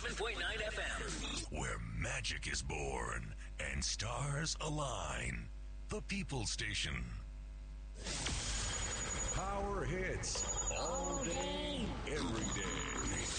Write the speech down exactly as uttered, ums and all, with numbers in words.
seven point nine F M. Where magic is born and stars align. The People Station. Power hits all day, every day.